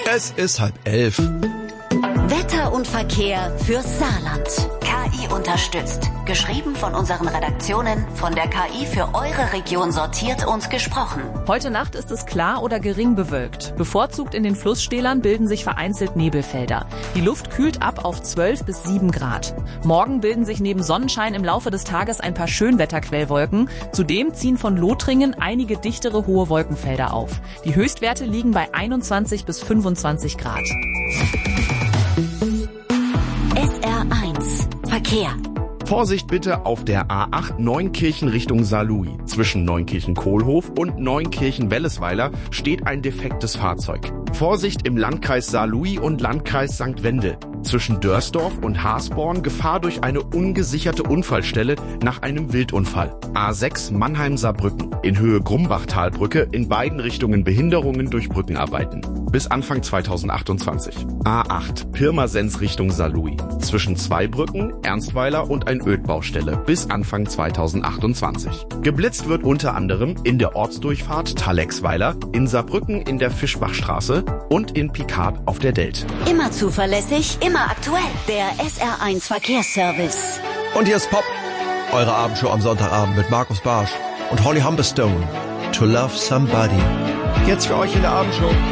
Es ist 10:30. Wetter und Verkehr fürs Saarland. KI unterstützt. Geschrieben von unseren Redaktionen, von der KI für eure Region sortiert und gesprochen. Heute Nacht ist es klar oder gering bewölkt. Bevorzugt in den Flusstälern bilden sich vereinzelt Nebelfelder. Die Luft kühlt ab auf 12 bis 7 Grad. Morgen bilden sich neben Sonnenschein im Laufe des Tages ein paar Schönwetterquellwolken. Zudem ziehen von Lothringen einige dichtere hohe Wolkenfelder auf. Die Höchstwerte liegen bei 21 bis 25 Grad. SR1 Verkehr. Vorsicht bitte auf der A8 Neunkirchen Richtung Saarlouis. Zwischen Neunkirchen-Kohlhof und Neunkirchen-Wellesweiler steht ein defektes Fahrzeug. Vorsicht im Landkreis Saarlouis und Landkreis St. Wendel. Zwischen Dörsdorf und Haasborn Gefahr durch eine ungesicherte Unfallstelle nach einem Wildunfall. A6 Mannheim-Saarbrücken. In Höhe Grumbachtalbrücke in beiden Richtungen Behinderungen durch Brückenarbeiten. Bis Anfang 2028. A8 Pirmasens Richtung Saarlouis. Zwischen Zweibrücken, Ernstweiler und ein Ödbaustelle. Bis Anfang 2028. Geblitzt wird unter anderem in der Ortsdurchfahrt Thalexweiler, in Saarbrücken in der Fischbachstraße und in Picard auf der Delt. Immer zuverlässig, immer aktuell. Der SR1 Verkehrsservice. Und hier ist Pop, eure Abendshow am Sonntagabend mit Markus Barsch und Holly Humberstone. To Love Somebody. Jetzt für euch in der Abendshow.